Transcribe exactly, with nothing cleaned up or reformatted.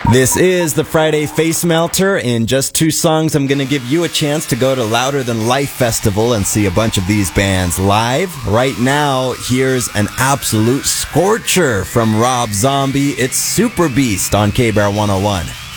This is the Friday Face Melter. In just two songs, I'm going to give you a chance to go to Louder Than Life Festival and see a bunch of these bands live. Right now, here's an absolute scorcher from Rob Zombie. It's Super Beast on K-Bear one oh one.